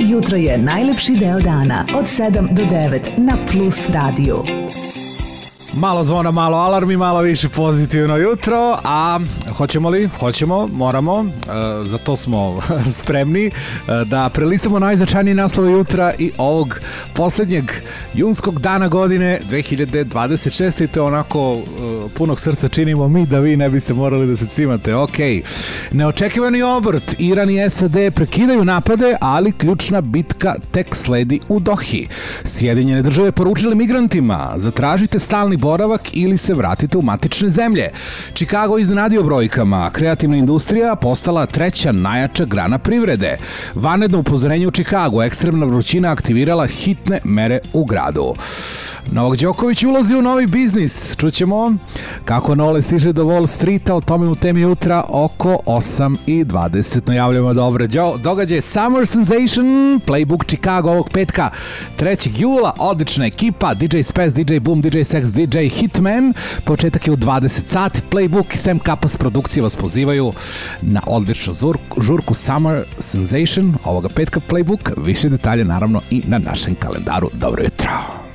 Jutro je najlepši deo dana od 7 do 9 na Plus radiju. Malo zvona, malo alarmi, malo više pozitivno jutro, a hoćemo li? Hoćemo, moramo, za to smo spremni da prelistamo najznačajnije naslove jutra i ovog posljednjeg junskog dana godine 2026. I to onako punog srca činimo mi da vi ne biste morali da se cimate. Ok, neočekivani obrt, Iran i SAD prekidaju napade, ali ključna bitka tek sledi u Dohi. Sjedinjene države poručile migrantima, zatražite stalni boravak ili se vratite u matične zemlje. Chicago iznenadio brojkama. Kreativna industrija postala treća najjača grana privrede. Vanredno upozorenje u Chicagu. Ekstremna vrućina aktivirala hitne mere u gradu. Novak Đoković ulazi u novi biznis. Čućemo kako Nole stiže do Wall Streeta, o tome u temi jutra oko 8:20. Najavljamo dobre događaje. Summer Sensation, Playbook Chicago ovog petka 3. jula. Odlična ekipa, DJ Spaz, DJ Boom, DJ Sex, DJ Hitman. Početak je u 20 sati. Playbook i Sam Kapas produkcije vas pozivaju na odličnu žurku Summer Sensation ovoga petka. Playbook, više detalje naravno i na našem kalendaru. Dobro jutro.